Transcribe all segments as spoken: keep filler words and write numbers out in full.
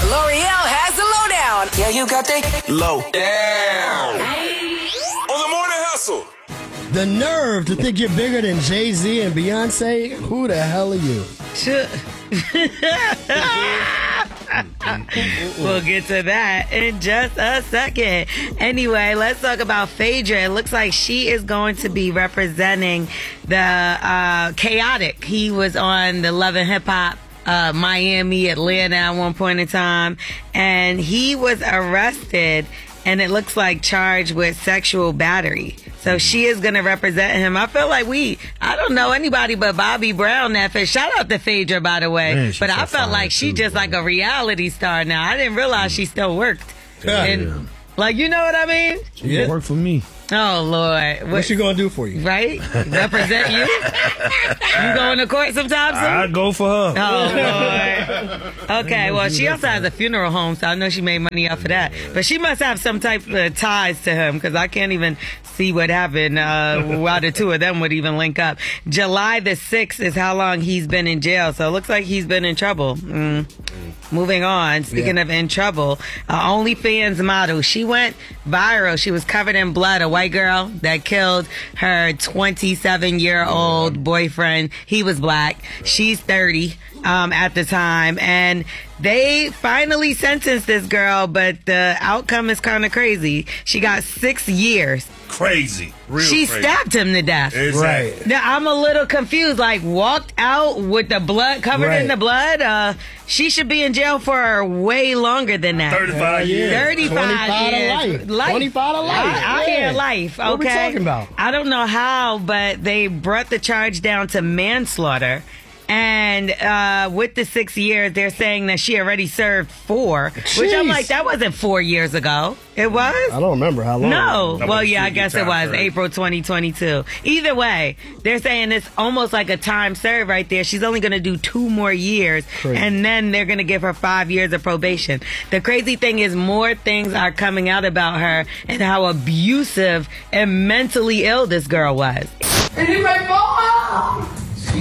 L'Oreal has the lowdown. Yeah, you got the low down. On the Morning Hustle. The nerve to think you're bigger than Jay-Z and Beyonce? Who the hell are you? We'll get to that in just a second. Anyway, let's talk about Phaedra. It looks like she is going to be representing the uh, Chaotic. He was on the Love and Hip Hop uh, Miami, Atlanta at one point in time, and he was arrested, and it looks like charged with sexual battery. So she is going to represent him. I feel like we, I don't know anybody but Bobby Brown that fit. Shout out to Phaedra, by the way. Man, but so I felt like she too, just bro. like a reality star now. I didn't realize she still worked. Yeah. And, like, you know what I mean? She worked for me. Oh, Lord. What, What's she gonna do for you? right? Represent you? You going to court sometime soon? I go for her. Oh, Lord. Okay, well, she also has a funeral home, so I know she made money off of that. But she must have some type of ties to him, because I can't even see what happened uh, while the two of them would even link up. July the sixth is how long he's been in jail, so it looks like he's been in trouble. Mm. Moving on, speaking Yeah. of in trouble, uh, OnlyFans model, she went viral. She was covered in blood, a white girl that killed her twenty-seven-year-old boyfriend. He was black. She's thirty um, at the time. And they finally sentenced this girl, but the outcome is kind of crazy. She got six years. Crazy. Real she crazy. stabbed him to death. Exactly. Right. Now, I'm a little confused. Like, walked out with the blood, covered Right. in the blood. Uh, she should be in jail for way longer than that. thirty-five years. thirty-five twenty-five years. to life. twenty-five to life. I, I Yeah. hear life. Okay. What we talking about? I don't know how, but they brought the charge down to manslaughter. And uh, with the six years, they're saying that she already served four, which I'm Jeez. like, that wasn't four years ago. It was? I don't remember how long. No. That Well, was yeah, I shooting guess it time was frame. April twenty twenty-two. Either way, they're saying it's almost like a time served right there. She's only going to do two more years, Crazy. and then they're going to give her five years of probation. The crazy thing is more things are coming out about her and how abusive and mentally ill this girl was. Is it my fault?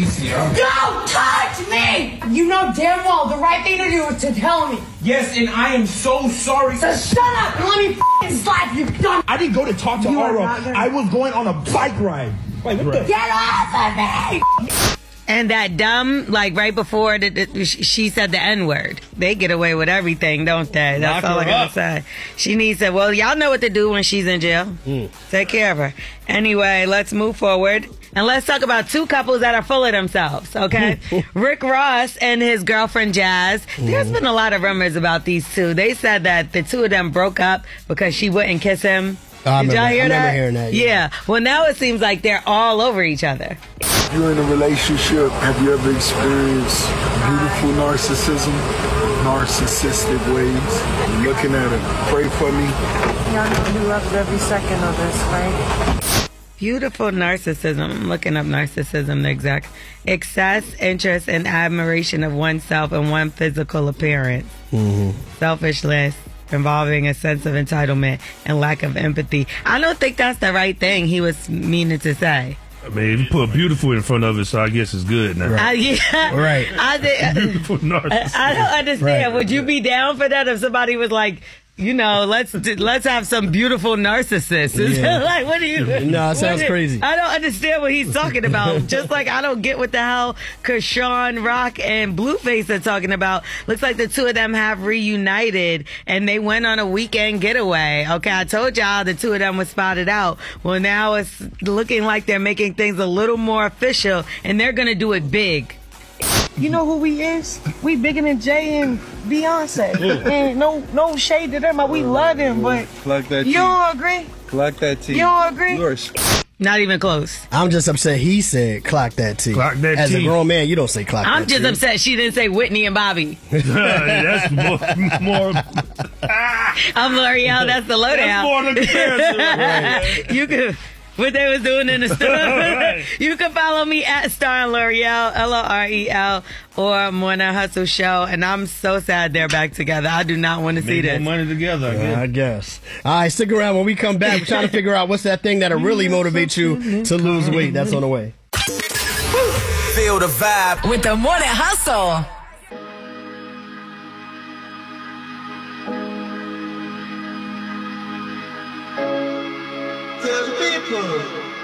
Don't touch me! You know damn well the right thing to do is to tell me. Yes, and I am so sorry. So shut up and let me f***ing slap you, dumb. I didn't go to talk to You are Aura. not gonna- I was going on a bike ride. Like, what the? Get off of me! And that dumb, like right before the, the, she said the N-word. They get away with everything, don't they? That's Lock all I her gotta up. say. She needs to, well, y'all know what to do when she's in jail. Take care of her. Anyway, let's move forward. And let's talk about two couples that are full of themselves, okay? Rick Ross and his girlfriend Jazz. There's been a lot of rumors about these two. They said that the two of them broke up because she wouldn't kiss him. Oh, I Did remember- y'all hear I remember that? hearing that, Yeah. yeah. Well, now it seems like they're all over each other. You're in a relationship. Have you ever experienced beautiful narcissism, narcissistic ways? I'm looking at it. Pray for me. Y'all know he loves every second of this, right? Beautiful narcissism. I'm looking up narcissism, the exact excess, interest, and admiration of oneself and one physical appearance. Mm-hmm. Selfishness involving a sense of entitlement and lack of empathy. I don't think that's the right thing he was meaning to say. I mean, if you put beautiful in front of it, so I guess it's good now. I, yeah, Right. I, did, Beautiful I, narcissist. I don't understand. Right. Would you be down for that if somebody was like, you know, let's let's have some beautiful narcissists? Yeah. Like, what do you? No, it sounds what- crazy. I don't understand what he's talking about. Just like I don't get what the hell Kershawn, Rock, and Blueface are talking about. Looks like the two of them have reunited and they went on a weekend getaway. Okay, I told y'all the two of them was spotted out. Well, now it's looking like they're making things a little more official and they're gonna do it big. You know who we is? We bigger than Jay and Beyonce. And no no shade to them, but we love them, but Clock that you don't agree? Clock that T. You don't agree? You are Not even close. I'm just upset he said clock that T. Clock that As T. a grown man, you don't say clock I'm that just T. upset she didn't say Whitney and Bobby. That's more, more, I'm L'Oreal, that's the that's lowdown. more than comparison. You could, what they was doing in the store. You can follow me at Star and L'Oreal, L O R E L, or Morning Hustle Show. And I'm so sad they're back together. I do not want to see Make more this. money together, I Yeah, guess. I guess. All right, stick around. When we come back, we're trying to figure out what's that thing that'll really motivate you to lose weight. That's on the way. Feel the vibe with the Morning Hustle. Club.